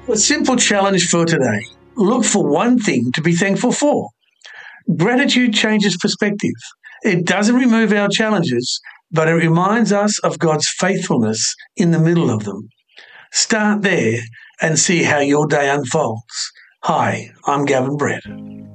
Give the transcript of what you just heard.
A simple challenge for today. Look for one thing to be thankful for. Gratitude changes perspective. It doesn't remove our challenges, but it reminds us of God's faithfulness in the middle of them. Start there and see how your day unfolds. Hi, I'm Gavin Brett.